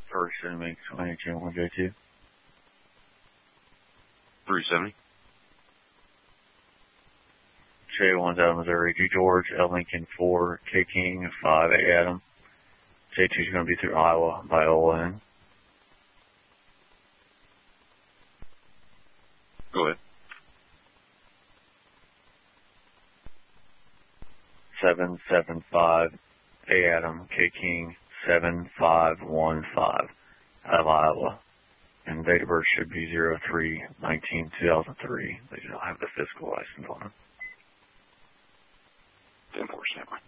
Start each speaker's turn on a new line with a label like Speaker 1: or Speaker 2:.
Speaker 1: First Enemy 22J2.
Speaker 2: 370.
Speaker 1: J1's out of Missouri, G George, L Lincoln 4, K King 5, A Adam. J2's going to be through Iowa by ON.
Speaker 2: Go ahead.
Speaker 1: 775, A Adam, K King 7515 out of Iowa. And date of birth should be 03/19/2003. They do not have the physical license on them.